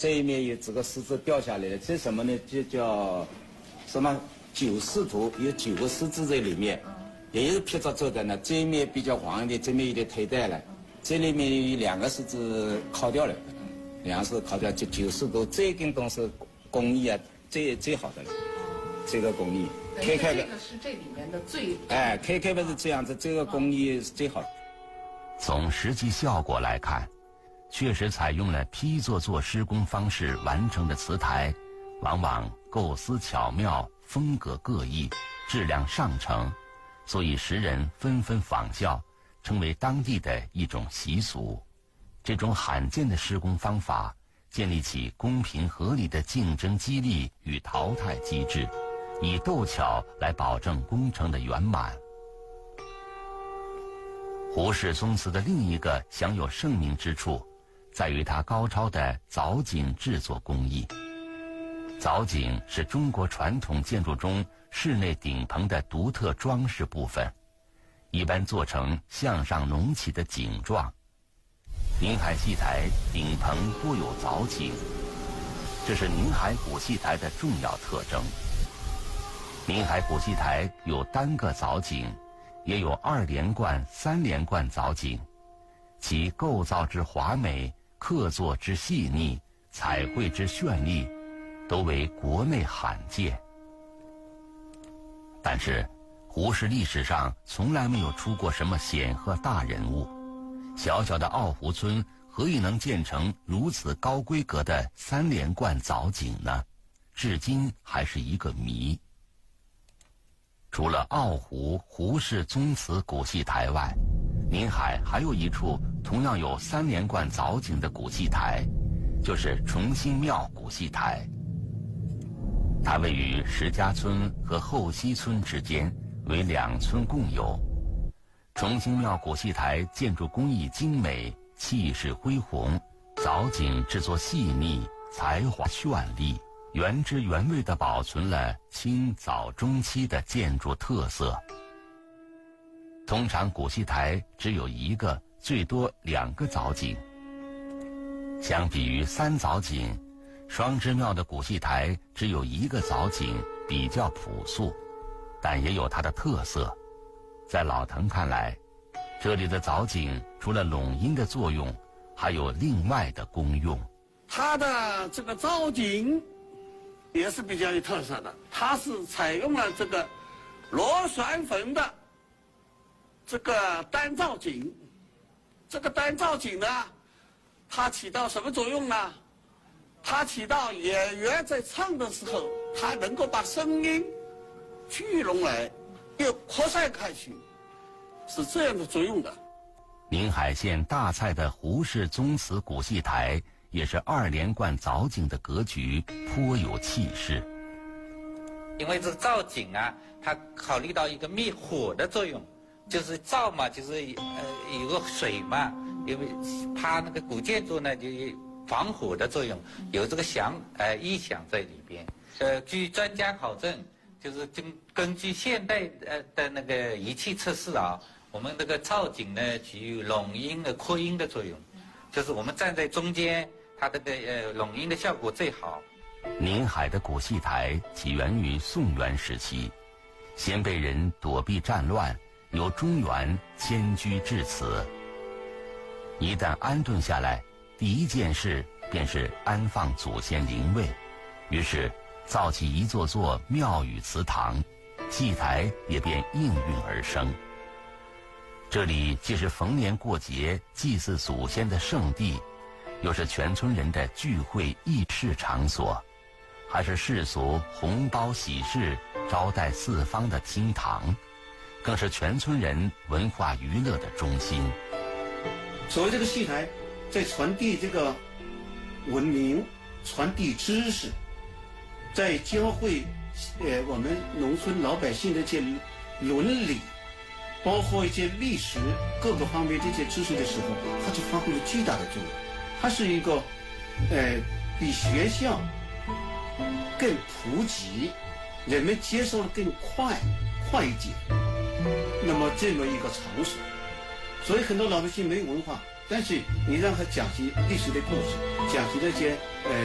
这一面有这个狮子掉下来了，这什么呢？就叫什么九狮图，有9个狮子在里面。也有拍照做的呢，这一面比较黄一点，这面有点退带了，这里面有2个狮子烤掉了，2个狮子烤掉，就90度，这根东西工艺啊，最好的了，这个工艺。 这个是这里面的最 KK 的是这样子，这个工艺是最好的。 从实际效果来看，确实采用了批做施工方式完成的瓷台，往往构思巧妙，风格各异，质量上乘。所以时人纷纷仿效，成为当地的一种习俗。这种罕见的施工方法，建立起公平合理的竞争激励与淘汰机制，以斗巧来保证工程的圆满。胡氏宗祠的另一个享有盛名之处，在于它高超的藻井制作工艺。藻井是中国传统建筑中室内顶棚的独特装饰部分，一般做成向上隆起的井状。宁海戏台顶棚多有藻井，这是宁海古戏台的重要特征。宁海古戏台有单个藻井，也有2连贯、3连贯藻井，其构造之华美、刻作之细腻、彩绘之绚丽，都为国内罕见。但是胡氏历史上从来没有出过什么显赫大人物，小小的奥湖村何以能建成如此高规格的3连贯藻井呢？至今还是一个谜。除了奥湖胡氏宗祠古戏台外，宁海还有一处同样有3连贯藻井的古戏台，就是崇兴庙古戏台。它位于石家村和后溪村之间，为2村共有。崇兴庙古戏台建筑工艺精美，气势恢宏，藻井制作细腻，才华绚丽，原汁原味地保存了清早中期的建筑特色。通常古戏台只有1个，最多2个藻井。相比于3藻井，双之庙的古戏台只有1个藻井，比较朴素，但也有它的特色。在老滕看来，这里的藻井除了拢音的作用，还有另外的功用。 它的这个藻井也是比较有特色的，它是采用了这个螺旋纹的这个单藻井。这个单藻井呢，它起到什么作用呢？它起到演员在唱的时候，它能够把声音聚拢来，又扩散开去，是这样的作用的。 宁海县大蔡的胡氏宗祠古戏台也是2连贯藻井的格局，颇有气势。 因为这个藻井啊，它考虑到一个灭火的作用，就是藻嘛，就是有个水嘛，因为它那个古建筑呢就防火的作用，有这个意象在里边。据专家考证，就是根据现代的那个仪器测试啊，我们这个藻井呢具有拢音的扩音的作用，就是我们站在中间，它这个拢音的效果最好。 宁海的古戏台起源于宋元时期，鲜卑人躲避战乱，由中原迁居至此。一旦安顿下来，第一件事便是安放祖先灵位，于是造起一座座庙宇祠堂，戏台也便应运而生。这里既是逢年过节祭祀祖先的圣地，又是全村人的聚会议事场所，还是世俗红包喜事招待四方的厅堂，更是全村人文化娱乐的中心。 所谓这个戏台，在传递这个文明，传递知识，在教会我们农村老百姓的这些伦理，包括一些历史各个方面这些知识的时候，它就发挥了巨大的作用。它是一个比学校更普及，人们接受的更快捷，那么这么一个场所。所以很多老百姓没有文化，但是你让他讲起历史的故事，讲起那些